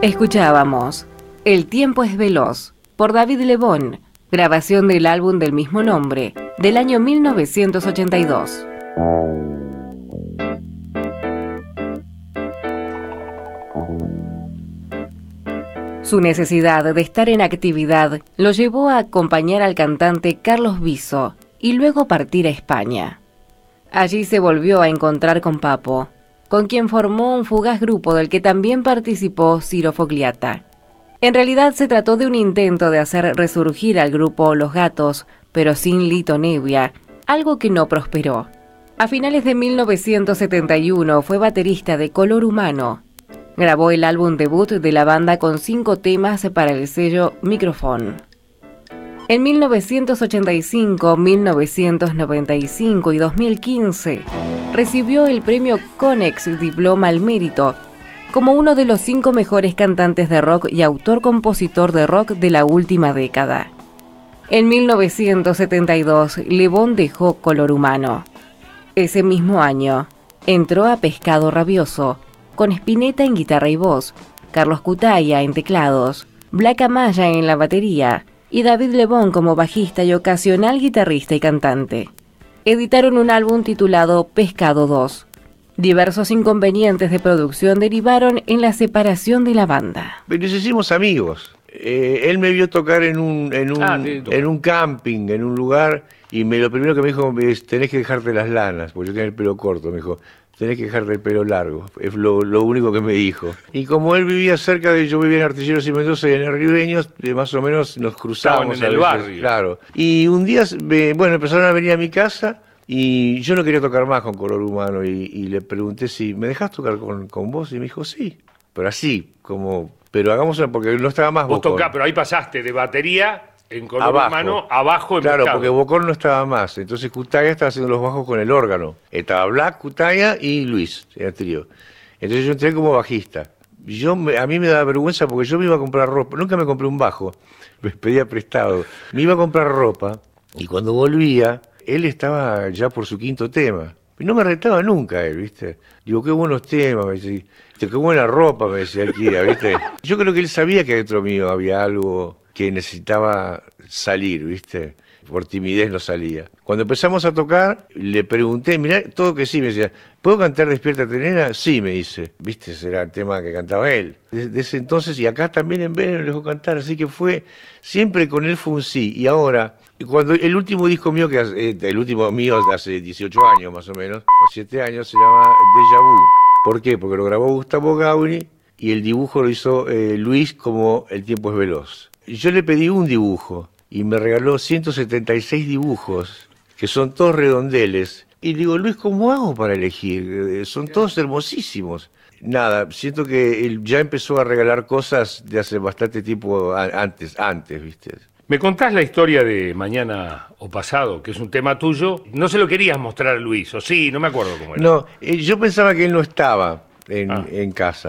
Escuchábamos El tiempo es veloz, por David Lebón, grabación del álbum del mismo nombre, del año 1982. Su necesidad de estar en actividad lo llevó a acompañar al cantante Carlos Viso y luego partir a España. Allí se volvió a encontrar con Papo, con quien formó un fugaz grupo del que también participó Ciro Fogliata. En realidad se trató de un intento de hacer resurgir al grupo Los Gatos, pero sin Lito Nebbia, algo que no prosperó. A finales de 1971 fue baterista de Color Humano. Grabó el álbum debut de la banda con 5 temas para el sello Microphone. En 1985, 1995 y 2015 recibió el premio Konex Diploma al Mérito como uno de los 5 mejores cantantes de rock y autor-compositor de rock de la última década. En 1972, Lebón dejó Color Humano. Ese mismo año, entró a Pescado Rabioso, con Spinetta en guitarra y voz, Carlos Cutaia en teclados, Black Amaya en la batería y David Lebón como bajista y ocasional guitarrista y cantante. Editaron un álbum titulado Pescado 2. Diversos inconvenientes de producción derivaron en la separación de la banda. Nos hicimos amigos. Él me vio tocar en un camping, en un lugar, y lo primero que me dijo es: tenés que dejarte las lanas, porque yo tenía el pelo corto. Me dijo: tenés que dejarte el pelo largo. Es lo único que me dijo. Y como él vivía cerca yo vivía en Artilleros y Mendoza y en el Ribeños, más o menos nos cruzábamos en el barrio. Claro. Y un día, empezaron a venir a mi casa y yo no quería tocar más con Color Humano y le pregunté si me dejás tocar con vos, y me dijo sí. Pero así, pero hagamos una, porque no estaba más Vos Bocón. tocás, pero ahí pasaste de batería en Color Abajo. Humano, abajo en Claro, Pescado. porque Bocón no estaba más. Entonces Cutaia estaba haciendo los bajos con el órgano. Estaba Black, Cutaia y Luis, era el trío. Entonces yo entré como bajista. A mí me daba vergüenza porque yo me iba a comprar ropa. Nunca me compré un bajo, me pedía prestado. Me iba a comprar ropa y cuando volvía, él estaba ya por su 5.º tema. Y no me retaba nunca él, ¿viste? Digo, qué buenos temas, me decía. Qué buena ropa, me decía Kira, ¿viste? Yo creo que él sabía que dentro mío había algo que necesitaba salir, ¿viste? Por timidez no salía. Cuando empezamos a tocar, le pregunté, mirá, todo que sí, me decía, ¿puedo cantar Despiértate Nena? Sí, me dice. ¿Viste? Ese era el tema que cantaba él. Desde ese entonces, y acá también en Veneno le dejó cantar, así que siempre con él fue un sí. Y ahora, cuando el último disco mío, el último mío de hace 18 años más o menos, o 7 años, se llama Déjà Vu. ¿Por qué? Porque lo grabó Gustavo Gauri y el dibujo lo hizo Luis como El tiempo es veloz. Y yo le pedí un dibujo y me regaló 176 dibujos, que son todos redondeles. Y digo, Luis, ¿cómo hago para elegir? Son todos hermosísimos. Nada, siento que él ya empezó a regalar cosas de hace bastante tiempo antes, ¿viste? Me contás la historia de Mañana o Pasado, que es un tema tuyo. No se lo querías mostrar a Luis, o sí, no me acuerdo cómo era. No, yo pensaba que él no estaba en casa.